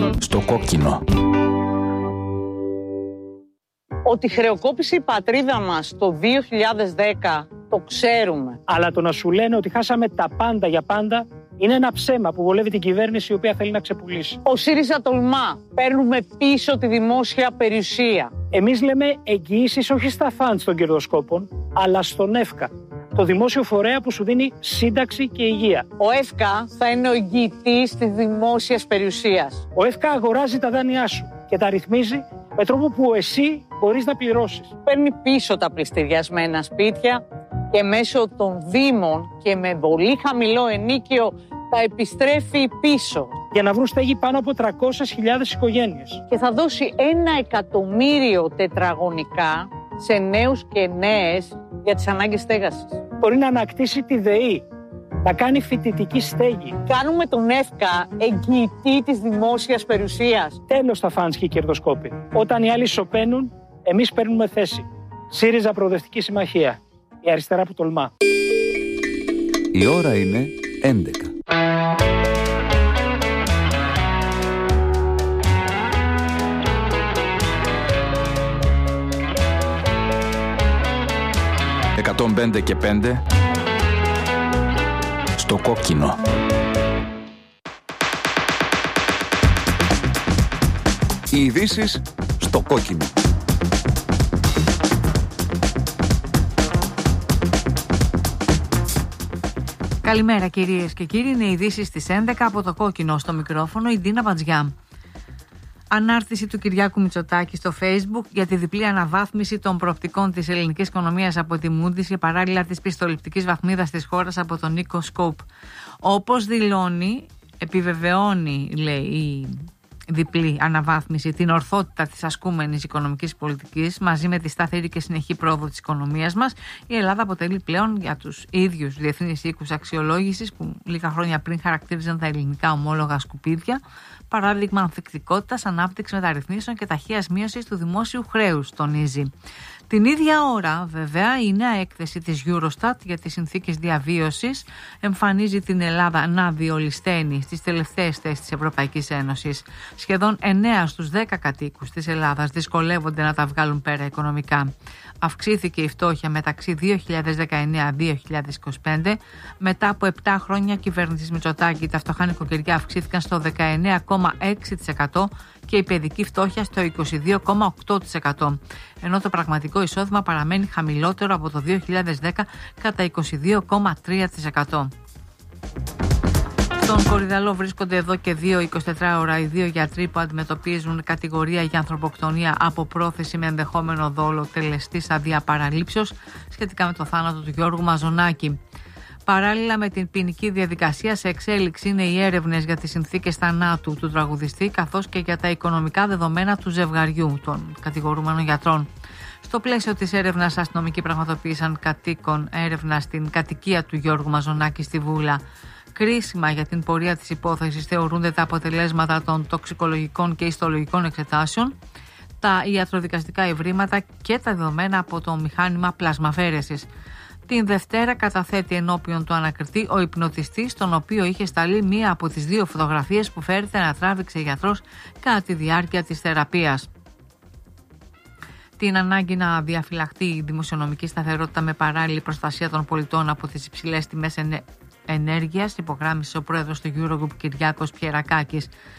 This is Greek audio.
Στο κόκκινο. Ότι χρεοκόπησε η πατρίδα μας το 2010 το ξέρουμε. Αλλά το να σου λένε ότι χάσαμε τα πάντα για πάντα είναι ένα ψέμα που βολεύει την κυβέρνηση η οποία θέλει να ξεπουλήσει. Ο ΣΥΡΙΖΑ τολμά. Παίρνουμε πίσω τη δημόσια περιουσία. Εμείς λέμε εγγυήσεις όχι στα φαντς των κερδοσκόπων, αλλά στον ΕΦΚΑ, το δημόσιο φορέα που σου δίνει σύνταξη και υγεία. Ο ΕΦΚΑ θα είναι ο εγγυητής της δημόσιας περιουσίας. Ο ΕΦΚΑ αγοράζει τα δάνειά σου και τα ρυθμίζει με τρόπο που εσύ μπορείς να πληρώσεις. Παίρνει πίσω τα πληστηριασμένα σπίτια και μέσω των δήμων και με πολύ χαμηλό ενίκιο τα επιστρέφει πίσω. Για να βρουν στέγη πάνω από 300.000 οικογένειες. Και θα δώσει 1 εκατομμύριο τετραγωνικά σε νέους και νέες για τις ανάγκες στέγασης. Μπορεί να ανακτήσει τη ΔΕΗ, να κάνει φοιτητική στέγη. Κάνουμε τον ΕΦΚΑ εγγυητή της δημόσιας περιουσίας. Τέλος τα φαντς και οι κερδοσκόποι. Όταν οι άλλοι σωπαίνουν, εμείς παίρνουμε θέση. ΣΥΡΙΖΑ Προοδευτική Συμμαχία. Η αριστερά που τολμά. Η ώρα είναι 11. «105 και 5» στο κόκκινο. Οι ειδήσεις στο κόκκινο. Καλημέρα κυρίες και κύριοι, είναι οι ειδήσεις στις 11 από το κόκκινο. Στο μικρόφωνο η Ντίνα Μπατζιά. Ανάρτηση του Κυριάκου Μητσοτάκη στο Facebook για τη διπλή αναβάθμιση των προοπτικών της ελληνικής οικονομίας από τη Moody's και παράλληλα της πιστοληπτικής βαθμίδας της χώρας από τον Νίκο Σκόπ. Όπως δηλώνει, επιβεβαιώνει, λέει, η διπλή αναβάθμιση την ορθότητα της ασκούμενης οικονομικής πολιτικής μαζί με τη σταθερή και συνεχή πρόοδο της οικονομίας μας. Η Ελλάδα αποτελεί πλέον για τους ίδιους διεθνείς οίκους αξιολόγησης που λίγα χρόνια πριν χαρακτήριζαν τα ελληνικά ομόλογα σκουπίδια παράδειγμα ανθεκτικότητας, ανάπτυξης μεταρρυθμίσεων και ταχείας μείωσης του δημόσιου χρέους, τονίζει. Την ίδια ώρα, βέβαια, η νέα έκθεση της Eurostat για τις συνθήκες διαβίωσης εμφανίζει την Ελλάδα να διολυσθένει στις τελευταίες θέσεις της Ευρωπαϊκής Ένωσης. Σχεδόν 9 στους 10 κατοίκους της Ελλάδας δυσκολεύονται να τα βγάλουν πέρα οικονομικά. Αυξήθηκε η φτώχεια μεταξύ 2019-2025. Μετά από 7 χρόνια κυβέρνησης Μητσοτάκη, τα φτωχά νοικοκυριά αυξήθηκαν στο 19,6% και η παιδική φτώχεια στο 22,8%. Ενώ το πραγματικό εισόδημα παραμένει χαμηλότερο από το 2010 κατά 22,3%. Στον Κορυδαλό βρίσκονται εδώ και 24 ώρα οι 2 γιατροί που αντιμετωπίζουν κατηγορία για ανθρωποκτονία από πρόθεση με ενδεχόμενο δόλο τελεστής αδεία παραλήψεως σχετικά με το θάνατο του Γιώργου Μαζονάκη. Παράλληλα με την ποινική διαδικασία, σε εξέλιξη είναι οι έρευνες για τις συνθήκες θανάτου του τραγουδιστή καθώς και για τα οικονομικά δεδομένα του ζευγαριού των κατηγορούμενων γιατρών. Στο πλαίσιο της έρευνας, αστυνομικοί πραγματοποίησαν κατοίκον έρευνα στην κατοικία του Γιώργου Μαζονάκη στη Βούλα. Κρίσιμα για την πορεία της υπόθεσης θεωρούνται τα αποτελέσματα των τοξικολογικών και ιστολογικών εξετάσεων, τα ιατροδικαστικά ευρήματα και τα δεδομένα από το μηχάνημα πλασμαφέρεσης. Την Δευτέρα καταθέτει ενώπιον του ανακριτή ο υπνοτιστής, τον οποίο είχε σταλεί μία από τις 2 φωτογραφίες που φέρεται να τράβηξε γιατρός κατά τη διάρκεια της θεραπείας. Την ανάγκη να διαφυλαχτεί η δημοσιονομική σταθερότητα με παράλληλη προστασία των πολιτών από τις υψηλές τιμές ενέργειας, υπογράμμισε ο πρόεδρος του Eurogroup Κυριάκος Πιερακάκης.